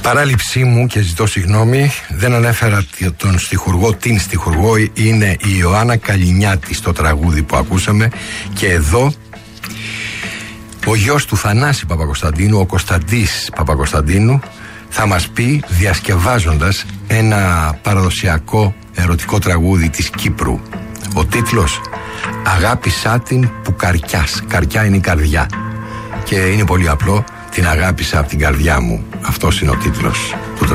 Παράληψή μου και ζητώ συγγνώμη, δεν ανέφερα τον στιχουργό, την στιχουργό, είναι η Ιωάννα Καλινιάτη στο τραγούδι που ακούσαμε. Και εδώ ο γιος του Θανάση Παπακοσταντίνου, ο Κωνσταντής Παπακοσταντίνου, θα μας πει, διασκευάζοντας ένα παραδοσιακό ερωτικό τραγούδι της Κύπρου. Ο τίτλος «Αγάπησά την που καρκιάς». Καρκιά είναι η καρδιά και είναι πολύ απλό. Την αγάπησα από την καρδιά μου. Αυτός είναι ο τίτλος.